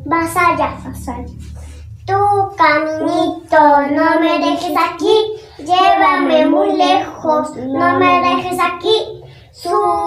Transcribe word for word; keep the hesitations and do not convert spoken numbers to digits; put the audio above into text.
Más allá. Más allá. Tu caminito, no me dejes aquí. Llévame muy lejos, no me dejes aquí. Su